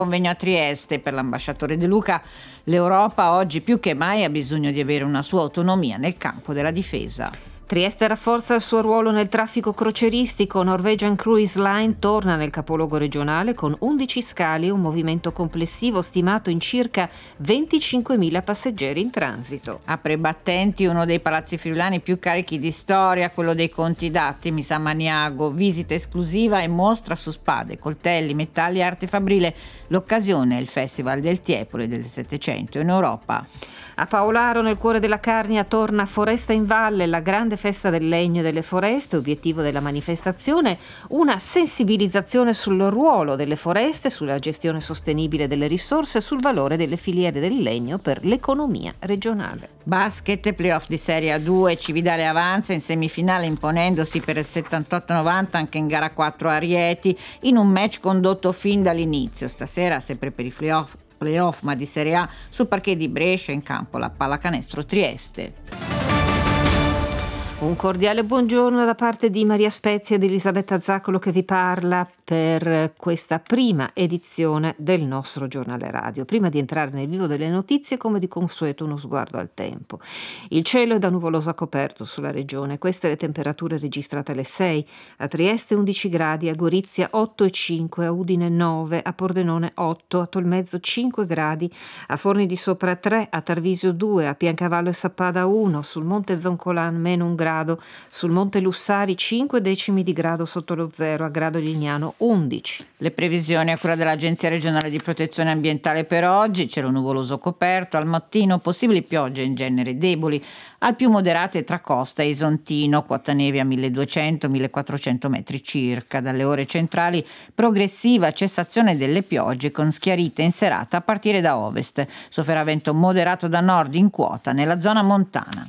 Convegno a Trieste per l'ambasciatore De Luca. L'Europa oggi più che mai ha bisogno di avere una sua autonomia nel campo della difesa. Trieste rafforza il suo ruolo nel traffico crocieristico. Norwegian Cruise Line torna nel capoluogo regionale con 11 scali e un movimento complessivo stimato in circa 25.000 passeggeri in transito. Apre i battenti uno dei palazzi friulani più carichi di storia, quello dei Conti d'Attimi, San Maniago. Visita esclusiva e mostra su spade, coltelli, metalli e arte fabbrile. L'occasione è il Festival del Tiepolo del Settecento in Europa. A Paolaro, nel cuore della Carnia, torna Foresta in Valle, la grande festa del legno e delle foreste. Obiettivo della manifestazione: una sensibilizzazione sul ruolo delle foreste, sulla gestione sostenibile delle risorse e sul valore delle filiere del legno per l'economia regionale. Basket, playoff di Serie A2, Cividale avanza in semifinale imponendosi per il 78-90 anche in gara 4 a Rieti, in un match condotto fin dall'inizio. Stasera, sempre per i playoff ma di Serie A, sul parquet di Brescia, in campo la pallacanestro Trieste. Un cordiale buongiorno da parte di Maria Spezia ed Elisabetta Zaccolo che vi parla per questa prima edizione del nostro giornale radio. Prima di entrare nel vivo delle notizie, come di consueto, uno sguardo al tempo. Il cielo è da nuvoloso a coperto sulla regione. Queste le temperature registrate alle 6, a Trieste 11 gradi, a Gorizia 8,5, a Udine 9, a Pordenone 8, a Tolmezzo 5 gradi, a Forni di Sopra 3, a Tarvisio 2, a Piancavallo e Sappada 1, sul Monte Zoncolan meno 1 grado, sul Monte Lussari 5 decimi di grado sotto lo zero, a Grado Lignano 11. Le previsioni a cura dell'Agenzia regionale di protezione ambientale per oggi: cielo nuvoloso coperto, al mattino possibili piogge in genere deboli, al più moderate tra Costa e Isontino, quota neve a 1200-1400 metri circa. Dalle ore centrali progressiva cessazione delle piogge con schiarite in serata a partire da ovest. Sofferà vento moderato da nord in quota nella zona montana.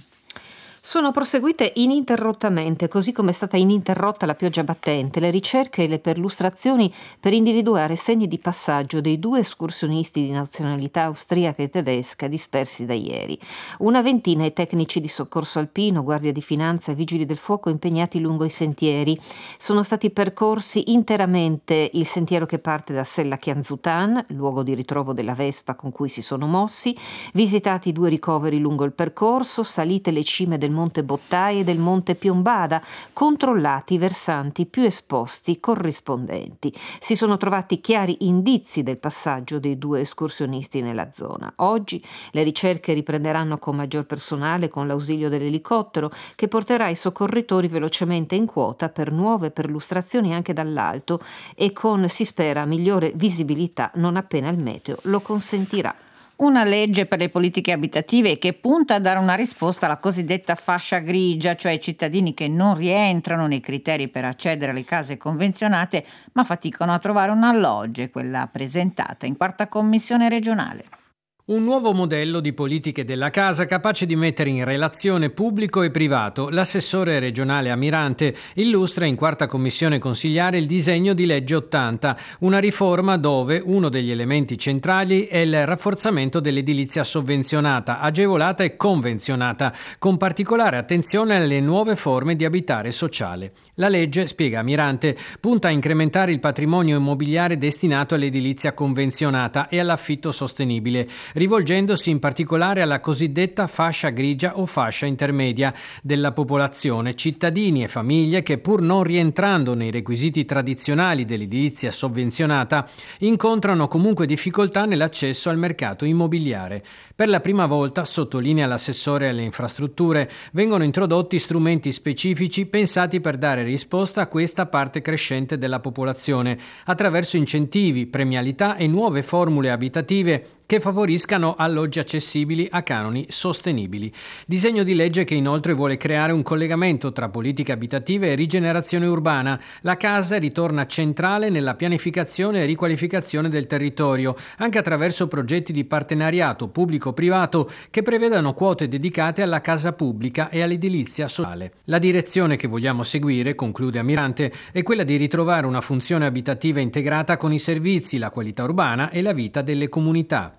Sono proseguite ininterrottamente, così come è stata ininterrotta la pioggia battente, le ricerche e le perlustrazioni per individuare segni di passaggio dei 2 escursionisti di nazionalità austriaca e tedesca dispersi da ieri. Una ventina i tecnici di soccorso alpino, guardia di finanza e vigili del fuoco impegnati lungo i sentieri. Sono stati percorsi interamente il sentiero che parte da Sella Chianzutan, luogo di ritrovo della Vespa con cui si sono mossi, visitati 2 ricoveri lungo il percorso, salite le cime del Monte Bottai e del Monte Piombada, controllati i versanti più esposti corrispondenti. Si sono trovati chiari indizi del passaggio dei 2 escursionisti nella zona. Oggi le ricerche riprenderanno con maggior personale, con l'ausilio dell'elicottero che porterà i soccorritori velocemente in quota per nuove perlustrazioni anche dall'alto e con, si spera, migliore visibilità non appena il meteo lo consentirà. Una legge per le politiche abitative che punta a dare una risposta alla cosiddetta fascia grigia, cioè ai cittadini che non rientrano nei criteri per accedere alle case convenzionate ma faticano a trovare un alloggio, quella presentata in 4ª commissione regionale. Un nuovo modello di politiche della casa capace di mettere in relazione pubblico e privato. L'assessore regionale Amirante illustra in 4ª commissione consigliare il disegno di legge 80, una riforma dove uno degli elementi centrali è il rafforzamento dell'edilizia sovvenzionata, agevolata e convenzionata, con particolare attenzione alle nuove forme di abitare sociale. La legge, spiega Amirante, punta a incrementare il patrimonio immobiliare destinato all'edilizia convenzionata e all'affitto sostenibile, rivolgendosi in particolare alla cosiddetta fascia grigia o fascia intermedia della popolazione, cittadini e famiglie che, pur non rientrando nei requisiti tradizionali dell'edilizia sovvenzionata, incontrano comunque difficoltà nell'accesso al mercato immobiliare. Per la prima volta, sottolinea l'assessore alle infrastrutture, vengono introdotti strumenti specifici pensati per dare risposta a questa parte crescente della popolazione, attraverso incentivi, premialità e nuove formule abitative che favoriscano alloggi accessibili a canoni sostenibili. Disegno di legge che inoltre vuole creare un collegamento tra politiche abitative e rigenerazione urbana. La casa ritorna centrale nella pianificazione e riqualificazione del territorio, anche attraverso progetti di partenariato pubblico-privato che prevedano quote dedicate alla casa pubblica e all'edilizia sociale. La direzione che vogliamo seguire, conclude Amirante, è quella di ritrovare una funzione abitativa integrata con i servizi, la qualità urbana e la vita delle comunità.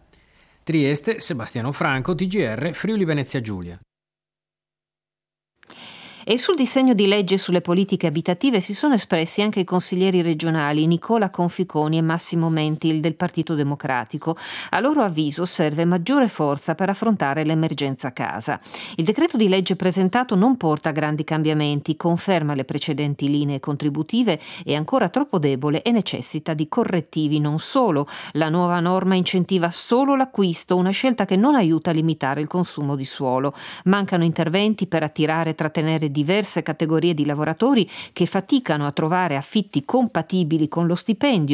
Trieste, Sebastiano Franco, TGR, Friuli Venezia Giulia. E sul disegno di legge sulle politiche abitative si sono espressi anche i consiglieri regionali Nicola Conficoni e Massimo Mentil del Partito Democratico. A loro avviso serve maggiore forza per affrontare l'emergenza casa. Il decreto di legge presentato non porta grandi cambiamenti, conferma le precedenti linee contributive, è ancora troppo debole e necessita di correttivi. Non solo, la nuova norma incentiva solo l'acquisto, una scelta che non aiuta a limitare il consumo di suolo. Mancano interventi per attirare e trattenere diverse categorie di lavoratori che faticano a trovare affitti compatibili con lo stipendio